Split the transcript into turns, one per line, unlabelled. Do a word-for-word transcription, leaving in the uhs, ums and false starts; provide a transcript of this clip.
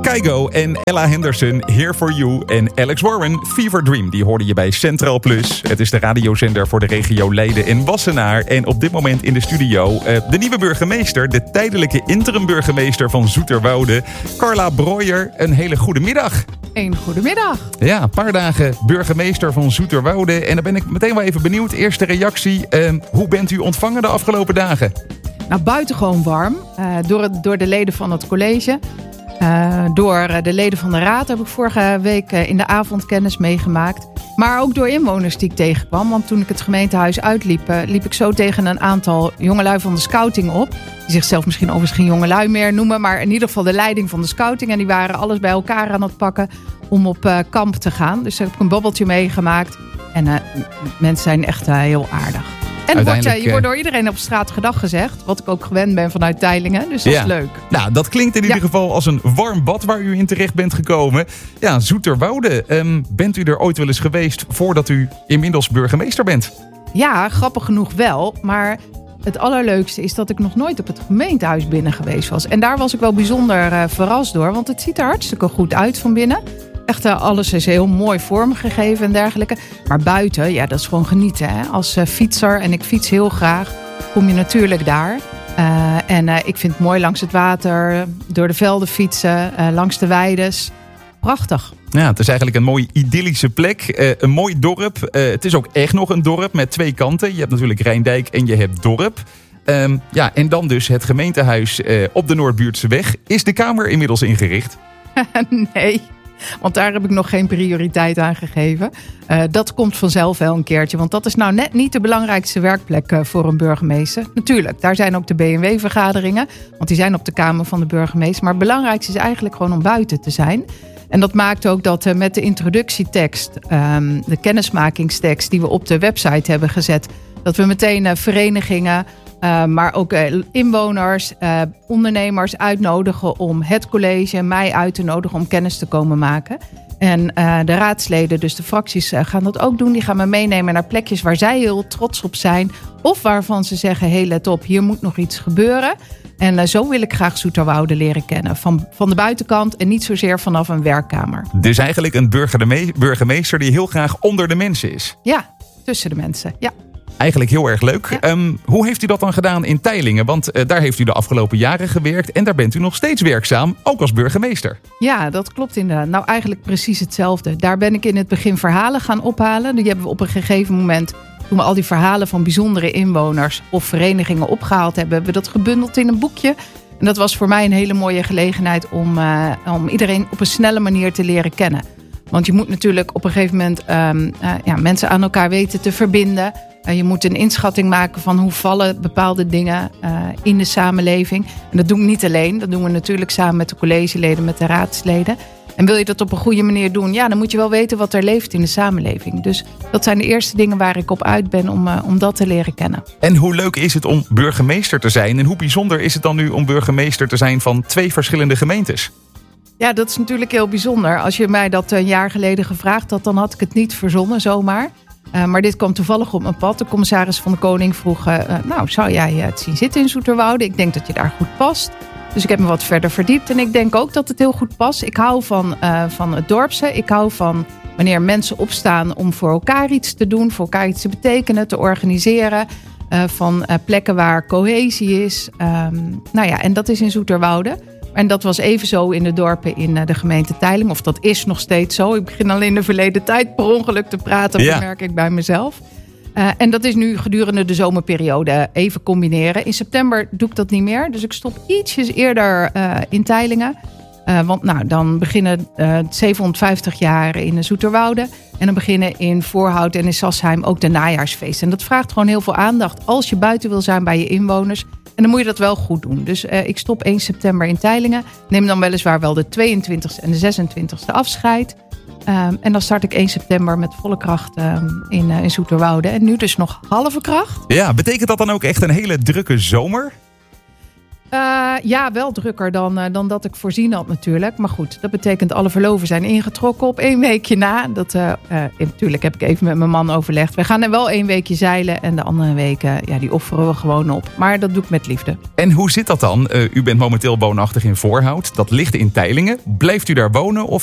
Kygo en Ella Henderson, Here For You. En Alex Warren, Fever Dream. Die hoorde je bij Centraal Plus. Het is de radiozender voor de regio Leiden en Wassenaar. En op dit moment in de studio uh, de nieuwe burgemeester. De tijdelijke interim burgemeester van Zoeterwoude. Carla Breuer, een hele goede middag.
Een goede middag.
Ja, een paar dagen burgemeester van Zoeterwoude. En dan ben ik meteen wel even benieuwd. Eerste reactie. Uh, hoe bent u ontvangen de afgelopen dagen?
Nou, buitengewoon warm. Uh, door, het, door de leden van het college. Uh, door de leden van de raad heb ik vorige week uh, in de avond kennis meegemaakt. Maar ook door inwoners die ik tegenkwam. Want toen ik het gemeentehuis uitliep, uh, liep ik zo tegen een aantal jongelui van de scouting op. Die zichzelf misschien overigens geen jongelui meer noemen. Maar in ieder geval de leiding van de scouting. En die waren alles bij elkaar aan het pakken om op uh, kamp te gaan. Dus daar heb ik een babbeltje meegemaakt. En uh, mensen zijn echt uh, heel aardig. En wordt, uh, je wordt door iedereen op straat gedag gezegd. Wat ik ook gewend ben vanuit Teylingen. Dus dat ja. is leuk.
Nou, dat klinkt in ieder ja. geval als een warm bad waar u in terecht bent gekomen. Ja, Zoeterwoude. Um, bent u er ooit wel eens geweest voordat u inmiddels burgemeester bent?
Ja, grappig genoeg wel. Maar het allerleukste is dat ik nog nooit op het gemeentehuis binnen geweest was. En daar was ik wel bijzonder uh, verrast door. Want het ziet er hartstikke goed uit van binnen. Echt, uh, alles is heel mooi vormgegeven en dergelijke. Maar buiten, ja, dat is gewoon genieten. Hè? Als uh, fietser, en ik fiets heel graag, kom je natuurlijk daar. Uh, en uh, ik vind het mooi langs het water, door de velden fietsen, uh, langs de weides. Prachtig.
Ja, het is eigenlijk een mooie idyllische plek. Uh, een mooi dorp. Uh, het is ook echt nog een dorp met twee kanten. Je hebt natuurlijk Rijndijk en je hebt dorp. Um, ja, en dan dus het gemeentehuis uh, op de Noordbuurtseweg. Is de Kamer inmiddels ingericht?
Nee. Want daar heb ik nog geen prioriteit aan gegeven. Uh, dat komt vanzelf wel een keertje. Want dat is nou net niet de belangrijkste werkplek uh, voor een burgemeester. Natuurlijk, daar zijn ook de B en W-vergaderingen. Want die zijn op de Kamer van de burgemeester. Maar het belangrijkste is eigenlijk gewoon om buiten te zijn. En dat maakt ook dat uh, met de introductietekst, um, de kennismakingstekst die we op de website hebben gezet, dat we meteen uh, verenigingen, Uh, maar ook uh, inwoners, uh, ondernemers uitnodigen om het college, mij uit te nodigen om kennis te komen maken. En uh, de raadsleden, dus de fracties, uh, gaan dat ook doen. Die gaan me meenemen naar plekjes waar zij heel trots op zijn. Of waarvan ze zeggen, hey, let op, hier moet nog iets gebeuren. En uh, zo wil ik graag Zoeterwoude leren kennen. Van, van de buitenkant en niet zozeer vanaf een werkkamer.
Dus eigenlijk een burgemeester die heel graag onder de mensen is.
Ja, tussen de mensen, ja.
Eigenlijk heel erg leuk. Ja. Um, hoe heeft u dat dan gedaan in Teylingen? Want uh, daar heeft u de afgelopen jaren gewerkt. En daar bent u nog steeds werkzaam, ook als burgemeester.
Ja, dat klopt inderdaad. Nou, eigenlijk precies hetzelfde. Daar ben ik in het begin verhalen gaan ophalen. Die hebben we op een gegeven moment, toen we al die verhalen van bijzondere inwoners of verenigingen opgehaald hebben, hebben we dat gebundeld in een boekje. En dat was voor mij een hele mooie gelegenheid om, uh, om iedereen op een snelle manier te leren kennen. Want je moet natuurlijk op een gegeven moment um, uh, ja, mensen aan elkaar weten te verbinden. Uh, je moet een inschatting maken van hoe vallen bepaalde dingen uh, in de samenleving. En dat doen we niet alleen. Dat doen we natuurlijk samen met de collegeleden, met de raadsleden. En wil je dat op een goede manier doen, ja, dan moet je wel weten wat er leeft in de samenleving. Dus dat zijn de eerste dingen waar ik op uit ben om, uh, om dat te leren kennen.
En hoe leuk is het om burgemeester te zijn? En hoe bijzonder is het dan nu om burgemeester te zijn van twee verschillende gemeentes?
Ja, dat is natuurlijk heel bijzonder. Als je mij dat een jaar geleden gevraagd had, dan had ik het niet verzonnen zomaar. Uh, maar dit kwam toevallig op mijn pad. De commissaris van de Koning vroeg, uh, nou, zou jij het zien zitten in Zoeterwoude? Ik denk dat je daar goed past. Dus ik heb me wat verder verdiept. En ik denk ook dat het heel goed past. Ik hou van, uh, van het dorpse. Ik hou van wanneer mensen opstaan om voor elkaar iets te doen. Voor elkaar iets te betekenen, te organiseren. Uh, van uh, plekken waar cohesie is. Um, nou ja, en dat is in Zoeterwoude. En dat was even zo in de dorpen in de gemeente Teylingen. Of dat is nog steeds zo. Ik begin al in de verleden tijd per ongeluk te praten. Ja. Dat merk ik bij mezelf. Uh, en dat is nu gedurende de zomerperiode even combineren. In september doe ik dat niet meer. Dus ik stop ietsjes eerder uh, in Teylingen. Uh, want nou, dan beginnen uh, zevenhonderdvijftig jaar in de Zoeterwoude. En dan beginnen in Voorhout en in Sassheim ook de najaarsfeesten. En dat vraagt gewoon heel veel aandacht als je buiten wil zijn bij je inwoners. En dan moet je dat wel goed doen. Dus uh, ik stop één september in Teylingen. Neem dan weliswaar wel de tweeëntwintigste en de zesentwintigste afscheid. Um, en dan start ik één september met volle kracht um, in, uh, in Zoeterwoude. En nu dus nog halve kracht.
Ja, betekent dat dan ook echt een hele drukke zomer?
Uh, ja, wel drukker dan, uh, dan dat ik voorzien had natuurlijk. Maar goed, dat betekent alle verloven zijn ingetrokken op één weekje na. Dat, uh, uh, natuurlijk heb ik even met mijn man overlegd. We gaan er wel één weekje zeilen en de andere weken, ja, die offeren we gewoon op. Maar dat doe ik met liefde.
En hoe zit dat dan? Uh, u bent momenteel woonachtig in Voorhout. Dat ligt in Teylingen. Blijft u daar wonen of